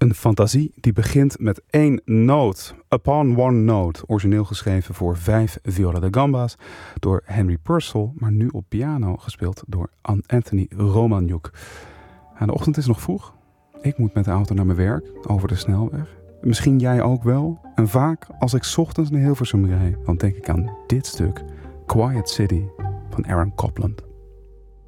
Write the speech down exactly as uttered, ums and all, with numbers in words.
Een fantasie die begint met één noot. Upon One Note, origineel geschreven voor vijf viola da gamba's door Henry Purcell, maar nu op piano gespeeld door Anthony Romaniuk. Ja, de ochtend is nog vroeg. Ik moet met de auto naar mijn werk, over de snelweg. Misschien jij ook wel. En vaak als ik 's ochtends naar Hilversum rijd, dan denk ik aan dit stuk. Quiet City van Aaron Copland.